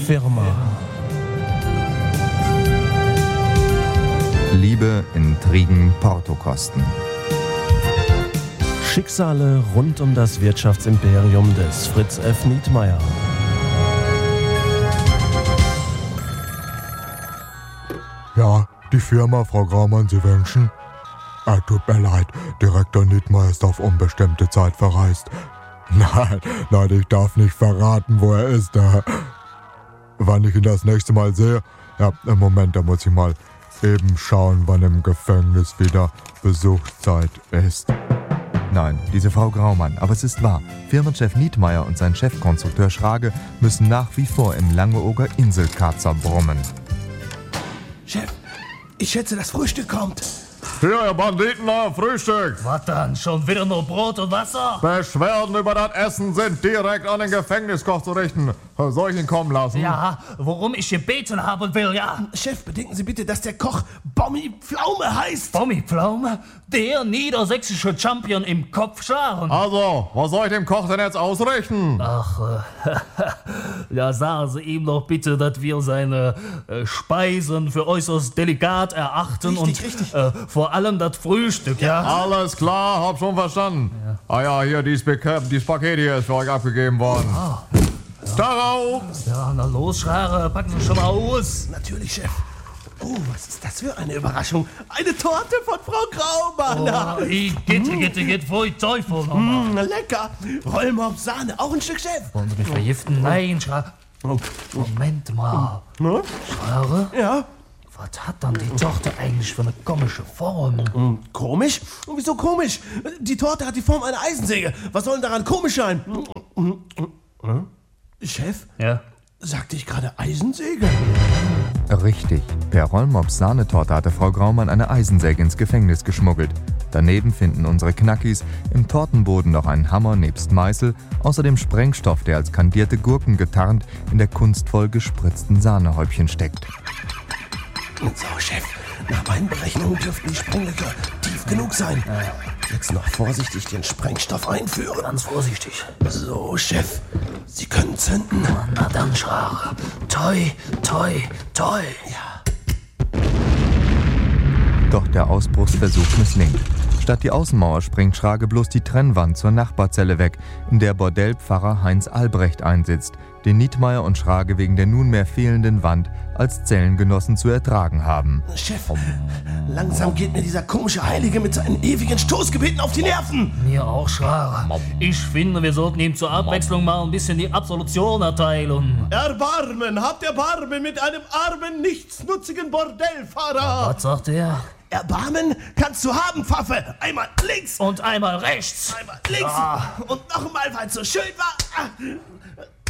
Firma. Liebe, Intrigen, Portokosten. Schicksale rund um das Wirtschaftsimperium des Fritz F. Nietmeyer. Ja, die Firma, Frau Graumann, Sie wünschen? Tut mir leid, Direktor Nietmeyer ist auf unbestimmte Zeit verreist. Nein, ich darf nicht verraten, wo er ist. Wann ich ihn das nächste Mal sehe? Ja, im Moment, da muss ich mal eben schauen, wann im Gefängnis wieder Besuchszeit ist. Nein, diese Frau Graumann, aber es ist wahr. Firmenchef Nietmeyer und sein Chefkonstrukteur Schrage müssen nach wie vor im Langeoger Inselkarzer brummen. Chef, ich schätze, das Frühstück kommt. Hier, ihr Banditen, euer Frühstück. Was dann? Schon wieder nur Brot und Wasser? Beschwerden über das Essen sind direkt an den Gefängniskoch zu richten. Soll ich ihn kommen lassen? Ja, worum ich gebeten haben will, ja. Chef, bedenken Sie bitte, dass der Koch Bommi Pflaume heißt. Bommi Pflaume? Der niedersächsische Champion im Kopfscharen. Also, was soll ich dem Koch denn jetzt ausrichten? Ach, ja, sagen Sie ihm doch bitte, dass wir seine Speisen für äußerst delikat erachten. Richtig. Vor allem das Frühstück, ja. Alles klar, hab schon verstanden. Ja. Ah ja, hier, die Spaghetti hier ist für euch abgegeben worden. Ah. Darauf! Ja, na los, Schrare, packen Sie schon mal aus. Natürlich, Chef. Oh, was ist das für eine Überraschung? Eine Torte von Frau Graumann. Oh, geht, pfui Teufel. Lecker. Rollmops, Sahne, auch ein Stück, Chef. Wollen Sie mich vergiften? Nein, Schrare. Moment mal. Schrare? Ja? Was hat dann die Torte eigentlich für eine komische Form? Komisch? Wieso komisch? Die Torte hat die Form einer Eisensäge. Was soll denn daran komisch sein? Chef? Ja? Sagte ich gerade Eisensäge? Richtig, per Rollmops Sahnetorte hatte Frau Graumann eine Eisensäge ins Gefängnis geschmuggelt. Daneben finden unsere Knackis im Tortenboden noch einen Hammer nebst Meißel, außerdem Sprengstoff, der als kandierte Gurken getarnt in der kunstvoll gespritzten Sahnehäubchen steckt. So, Chef, nach meinen Berechnungen dürften die Sprenglöcher tief genug sein. Jetzt noch vorsichtig den Sprengstoff einführen. Ganz vorsichtig. So, Chef, Sie können zünden. Na dann, Schrare. Toi. Ja. Doch der Ausbruchsversuch misslingt. Statt die Außenmauer sprengt Schrage bloß die Trennwand zur Nachbarzelle weg, in der Bordellpfarrer Heinz Albrecht einsitzt, den Nietmeyer und Schrage wegen der nunmehr fehlenden Wand als Zellengenossen zu ertragen haben. Chef, langsam geht mir dieser komische Heilige mit seinen ewigen Stoßgebeten auf die Nerven. Mir auch, Schrare. Ich finde, wir sollten ihm zur Abwechslung mal ein bisschen die Absolution erteilen. Erbarmen, habt Erbarmen mit einem armen, nichtsnutzigen Bordellfahrer. Was sagt er? Erbarmen kannst du haben, Pfaffe. Einmal links Und einmal rechts. einmal links und noch einmal, weil es so schön war.